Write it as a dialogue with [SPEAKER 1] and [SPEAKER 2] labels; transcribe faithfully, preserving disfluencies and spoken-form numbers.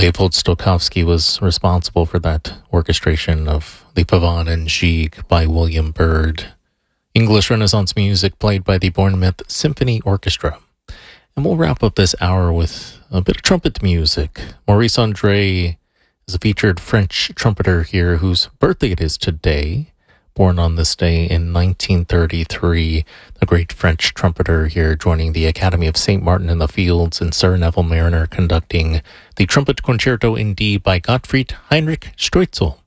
[SPEAKER 1] Leopold Stokowski was responsible for that orchestration of the Pavane and Gigue by William Byrd. English Renaissance music played by the Bournemouth Symphony Orchestra. And we'll wrap up this hour with a bit of trumpet music. Maurice Andre is a featured French trumpeter here whose birthday it is today. Born on this day in nineteen thirty-three, the great French trumpeter here joining the Academy of Saint Martin in the Fields, and Sir Neville Marriner conducting the Trumpet Concerto in D by Gottfried Heinrich Streusel.